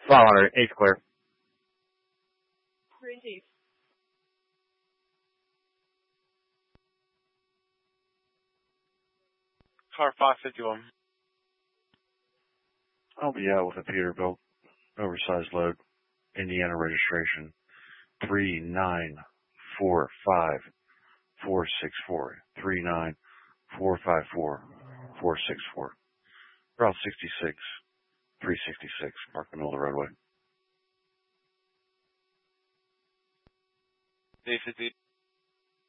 500, 8 clear. Green Chief. Car 551. I'll be out with a Peterbilt, oversized load, Indiana registration, 3945464, 3945464, Route 66, 366, park in the middle of the roadway. Day 50.